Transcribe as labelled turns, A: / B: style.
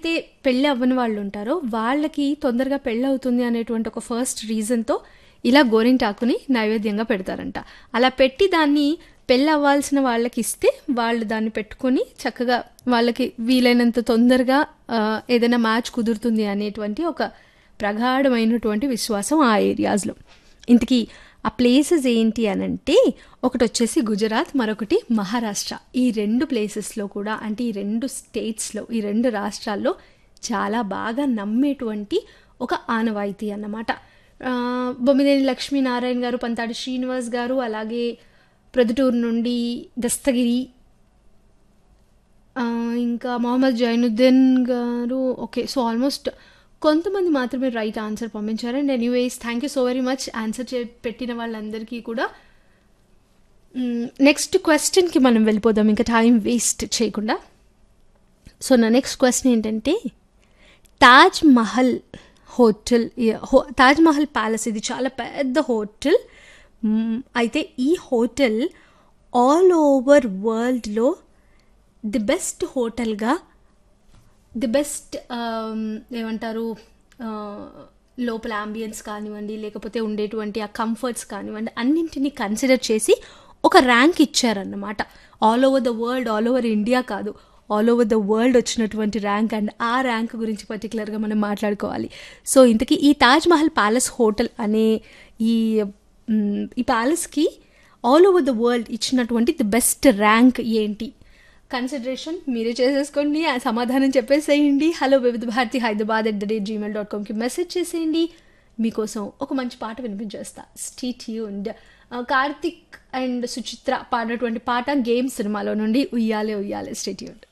A: ఎవరైతే పెళ్ళి అవ్వని వాళ్ళు ఉంటారో వాళ్ళకి తొందరగా పెళ్ళి అవుతుంది అనేటువంటి ఒక ఫస్ట్ రీజన్తో ఇలా గోరింటాకుని నైవేద్యంగా పెడతారంట. అలా పెట్టి దాన్ని పెళ్ళి అవ్వాల్సిన వాళ్ళకి ఇస్తే వాళ్ళు దాన్ని పెట్టుకొని చక్కగా వాళ్ళకి వీలైనంత తొందరగా ఏదైనా మ్యాచ్ కుదురుతుంది అనేటువంటి ఒక ప్రగాఢమైనటువంటి విశ్వాసం ఆ ఏరియాస్లో. ఇంతకీ ఆ ప్లేసెస్ ఏంటి అని అంటే ఒకటి వచ్చేసి గుజరాత్, మరొకటి మహారాష్ట్ర. ఈ 2 ప్లేసెస్లో కూడా అంటే ఈ 2 స్టేట్స్లో ఈ 2 రాష్ట్రాల్లో చాలా బాగా నమ్మేటువంటి ఒక ఆనవాయితీ అన్నమాట. బొమ్మిదేని లక్ష్మీనారాయణ గారు, పంతాడి శ్రీనివాస్ గారు, అలాగే ప్రొద్దుటూరు నుండి దస్తగిరి, ఇంకా మొహమ్మద్ జైనుద్దీన్ గారు. ఓకే, సో ఆల్మోస్ట్ కొంతమంది మాత్రమే రైట్ ఆన్సర్ పంపించారు. And anyways thank you so very much answer పెట్టిన వాళ్ళందరికీ కూడా. నెక్స్ట్ క్వశ్చన్కి మనం వెళ్ళిపోదాం ఇంకా టైం వేస్ట్ చేయకుండా. సో నా నెక్స్ట్ క్వశ్చన్ ఏంటంటే తాజ్ మహల్ హోటల్, తాజ్ మహల్ ప్యాలెస్ ఇది చాలా పెద్ద హోటల్. అయితే ఈ హోటల్ ఆల్ ఓవర్ వరల్డ్లో ది బెస్ట్ హోటల్గా, ది బెస్ట్ ఏమంటారు, లోపల అంబియన్స్ కానివ్వండి, లేకపోతే ఉండేటువంటి ఆ కంఫర్ట్స్ కానివ్వండి, అన్నింటినీ కన్సిడర్ చేసి ఒక rank ఇచ్చారన్నమాట. All over the world, all over India కాదు, ఆల్ ఓవర్ ద వరల్డ్ వచ్చినటువంటి ర్యాంక్. అండ్ ఆ ర్యాంక్ గురించి పర్టికులర్గా మనం మాట్లాడుకోవాలి. సో ఇంతకీ ఈ తాజ్ మహల్ ప్యాలెస్ హోటల్ అనే ఈ ప్యాలెస్కి ఆల్ ఓవర్ ద వరల్డ్ ఇచ్చినటువంటి ది బెస్ట్ ర్యాంక్ ఏంటి? కన్సిడరేషన్ మీరే చేసేసుకోండి, సమాధానం చెప్పేసేయండి. హలో వివిధ భారతి hyderabad@gmail.comకి మెసేజ్ చేసేయండి. మీకోసం ఒక మంచి పాట వినిపించేస్తా. Stay tuned. Karthik and Suchitra పాడినటువంటి పాట గేమ్ సినిమాలో నుండి ఉయ్యాలే ఉయ్యాలే. Stay tuned.